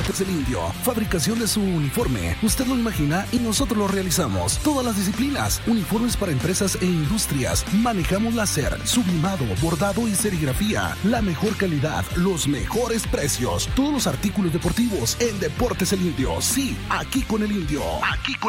Deportes El Indio. Fabricación de su uniforme. Usted lo imagina y nosotros lo realizamos. Todas las disciplinas. Uniformes para empresas e industrias. Manejamos láser, sublimado, bordado y serigrafía. La mejor calidad, los mejores precios. Todos los artículos deportivos en Deportes El Indio. Sí, aquí con El Indio. Aquí con